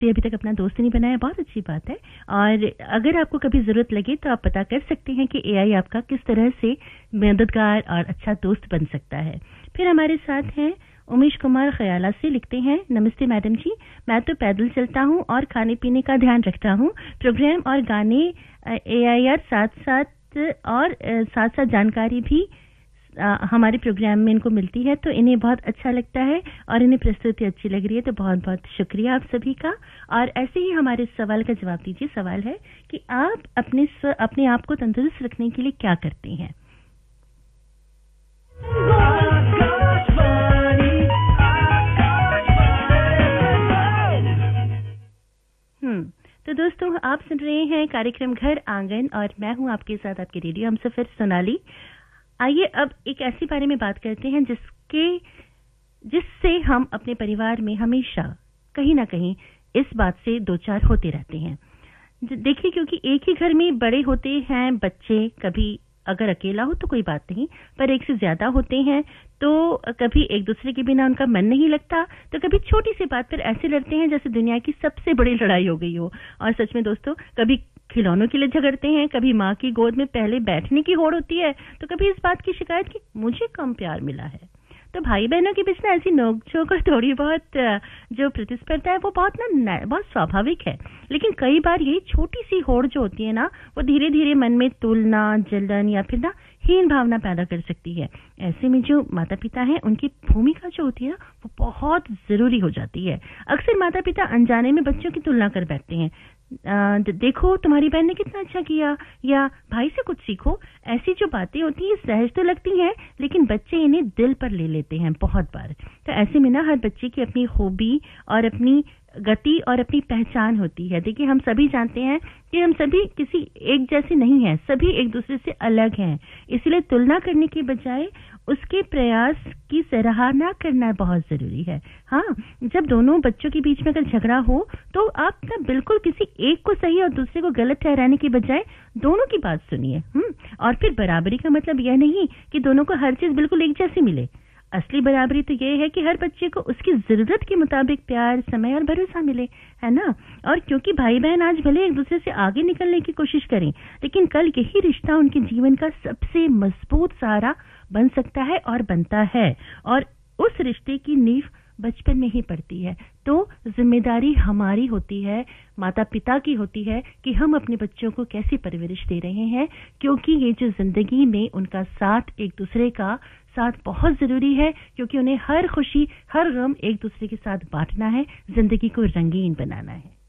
अभी तक अपना दोस्त नहीं बनाया, बहुत अच्छी बात है। और अगर आपको कभी जरूरत लगे तो आप पता कर सकते हैं कि एआई आपका किस तरह से मददगार और अच्छा दोस्त बन सकता है। फिर हमारे साथ हैं उमेश कुमार खयाला से, लिखते हैं, नमस्ते मैडम जी, मैं तो पैदल चलता हूँ और खाने पीने का ध्यान रखता हूँ। प्रोग्राम और गाने एआईआर साथ साथ जानकारी भी हमारे प्रोग्राम में इनको मिलती है, तो इन्हें बहुत अच्छा लगता है और इन्हें प्रस्तुति अच्छी लग रही है, तो बहुत बहुत शुक्रिया आप सभी का। और ऐसे ही हमारे सवाल का जवाब दीजिए। सवाल है कि आप अपने आप को तंदुरुस्त रखने के लिए क्या करते हैं? तो दोस्तों, आप सुन रहे हैं कार्यक्रम घर आंगन और मैं हूं आपके साथ आपके रेडियो हमसफर सोनाली। आइए अब एक ऐसी बारे में बात करते हैं जिससे हम अपने परिवार में हमेशा कहीं ना कहीं इस बात से दो चार होते रहते हैं। देखिए, क्योंकि एक ही घर में बड़े होते हैं बच्चे, कभी अगर अकेला हो तो कोई बात नहीं, पर एक से ज्यादा होते हैं तो कभी एक दूसरे के बिना उनका मन नहीं लगता, तो कभी छोटी सी बात पर ऐसे लड़ते हैं जैसे दुनिया की सबसे बड़ी लड़ाई हो गई हो। और सच में दोस्तों, कभी खिलौनों के लिए झगड़ते हैं, कभी माँ की गोद में पहले बैठने की होड़ होती है, तो कभी इस बात की शिकायत कि मुझे कम प्यार मिला है। तो भाई बहनों के बीच में ऐसी नोकझोंक और थोड़ी बहुत जो प्रतिस्पर्धा है वो बहुत स्वाभाविक है। लेकिन कई बार यही छोटी सी होड़ जो होती है ना, वो धीरे धीरे मन में तुलना, जलन या फिर ना हीन भावना पैदा कर सकती है। ऐसे में जो माता पिता हैं उनकी भूमिका जो होती है ना, वो बहुत जरूरी हो जाती है। अक्सर माता पिता अनजाने में बच्चों की तुलना कर बैठते हैं। देखो तुम्हारी बहन ने कितना अच्छा किया, या भाई से कुछ सीखो। ऐसी जो बातें होती हैं सहज तो लगती हैं, लेकिन बच्चे इन्हें दिल पर ले लेते हैं बहुत बार। तो ऐसे में ना हर बच्चे की अपनी हॉबी और अपनी गति और अपनी पहचान होती है। देखिए, हम सभी जानते हैं कि हम सभी किसी एक जैसे नहीं हैं, सभी एक दूसरे से अलग हैं। इसलिए तुलना करने के बजाय उसके प्रयास की सराहना करना बहुत जरूरी है। हाँ, जब दोनों बच्चों के बीच में अगर झगड़ा हो तो आप ना बिल्कुल किसी एक को सही और दूसरे को गलत ठहराने के बजाय दोनों की बात सुनिए। और फिर बराबरी का मतलब यह नहीं कि दोनों को हर चीज बिल्कुल एक जैसी मिले। असली बराबरी तो ये है कि हर बच्चे को उसकी जरूरत के मुताबिक प्यार, समय और भरोसा मिले, है ना। और क्योंकि भाई बहन आज भले एक दूसरे से आगे निकलने की कोशिश करें, लेकिन कल यही रिश्ता उनके जीवन का सबसे मजबूत सहारा बन सकता है और बनता है। और उस रिश्ते की नींव बचपन में ही पड़ती है। तो जिम्मेदारी हमारी होती है, माता पिता की होती है कि हम अपने बच्चों को कैसी परवरिश दे रहे हैं, क्योंकि ये जो जिंदगी में उनका साथ, एक दूसरे का साथ बहुत जरूरी है, क्योंकि उन्हें हर खुशी हर गम एक दूसरे के साथ बांटना है, जिंदगी को रंगीन बनाना है।